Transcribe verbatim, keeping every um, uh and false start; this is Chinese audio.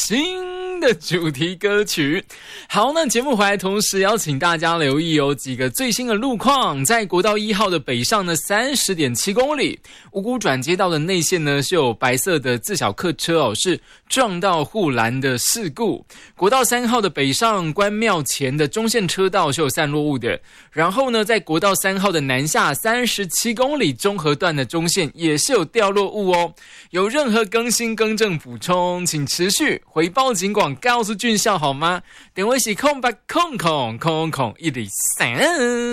新的主题歌曲。好，那节目回来同时邀请大家留意有几个最新的路况。在国道一号的北上呢 三十点七公里，五股转接道的内线呢是有白色的自小客车哦，是撞到护栏的事故。国道三号的北上关庙前的中线车道是有散落物的。然后呢，在国道三号的南下三十七公里中和段的中线也是有掉落物哦。有任何更新更正补充，请持续回报警广告诉俊孝好吗？电话是空八空空空空一零三。